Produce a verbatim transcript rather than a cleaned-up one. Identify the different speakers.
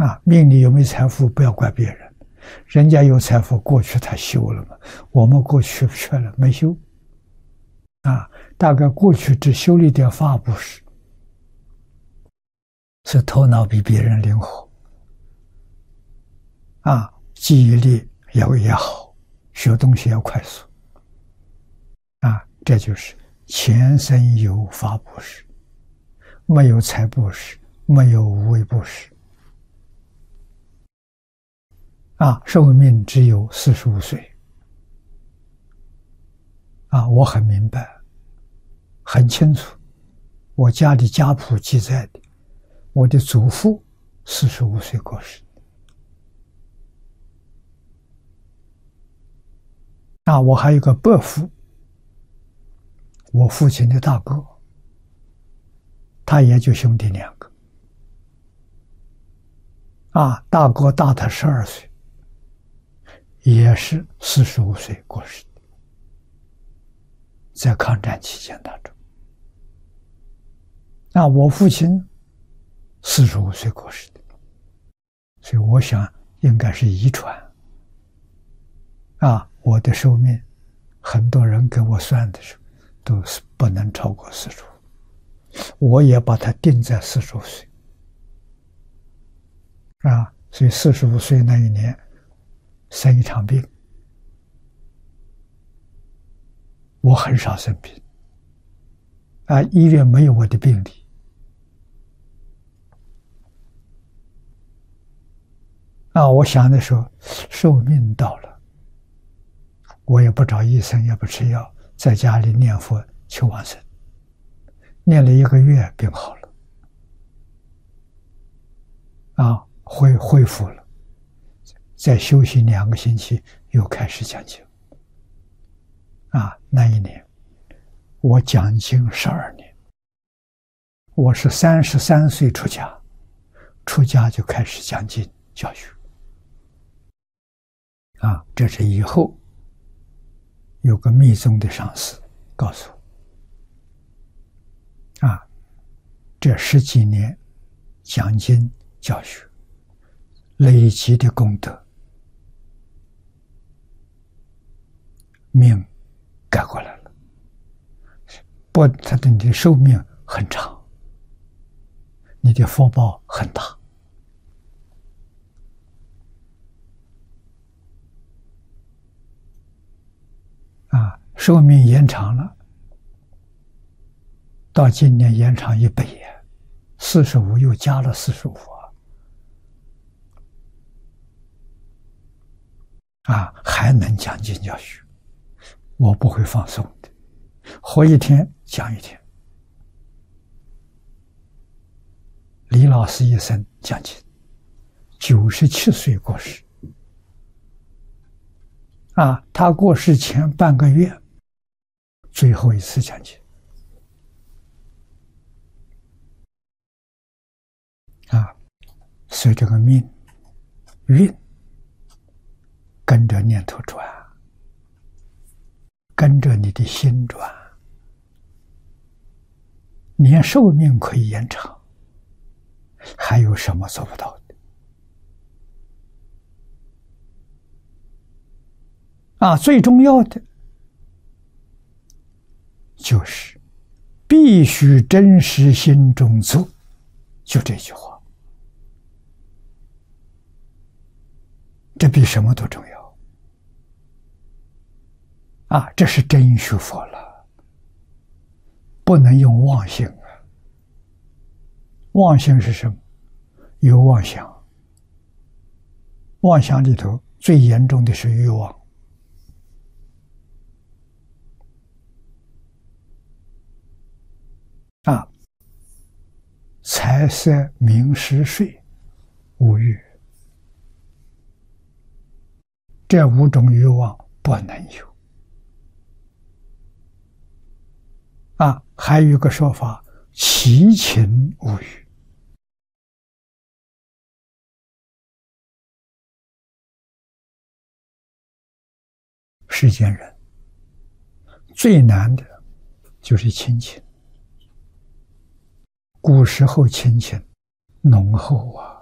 Speaker 1: 啊，命里有没有财富不要怪别人，人家有财富过去他修了嘛，我们过去缺了没修，啊，大概过去只修了一点法布施，是头脑比别人灵活，啊，记忆力也也好，学东西要快速，啊，这就是前生有法布施，没有财布施，没有无为布施。啊，寿命只有四十五岁。啊，我很明白，很清楚，我家里家谱记载的，我的祖父四十五岁过世。啊，我还有个伯父，我父亲的大哥，他也就兄弟两个。啊，大哥大他十二岁。也是四十五岁过世的，在抗战期间当中。那我父亲四十五岁过世的，所以我想应该是遗传。啊，我的寿命，很多人给我算的时候都是不能超过四十五，我也把它定在四十五岁。啊，所以四十五岁那一年。生一场病，我很少生病，啊，医院没有我的病历，啊，我想的时候，寿命到了，我也不找医生，也不吃药，在家里念佛求往生，念了一个月，病好了，啊，恢恢复了。再休息两个星期，又开始讲经。啊，那一年我讲经十二年，我是三十三岁出家，出家就开始讲经教学。啊，这是以后有个密宗的上师告诉我，啊，这十几年讲经教学累积的功德。命改过来了，不，他的你的寿命很长，你的福报很大。啊，寿命延长了，到今年延长一倍呀，四十五又加了四十五啊！啊，还能讲经教学。我不会放松的，活一天讲一天。李老师一生讲经，九十七岁过世。啊，他过世前半个月，最后一次讲经。啊，所以这个命运跟着念头转。跟着你的心转，连寿命可以延长，还有什么做不到的？啊，最重要的就是必须真实心中做，就这句话，这比什么都重要。啊，这是真学佛了，不能用妄心啊！妄心是什么？有妄想，妄想里头最严重的是欲望。啊，财色名食睡，五欲，这五种欲望不能有。啊，还有一个说法，七情五欲。世间人最难的就是亲情，古时候亲情浓厚啊。